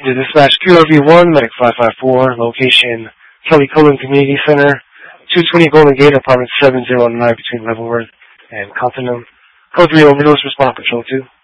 to dispatch QRV1, Medic 554, location Kelly Cullen Community Center, 220 Golden Gate, apartment 709 between Leavenworth and Continental. Code 3 overdose, respond control 2.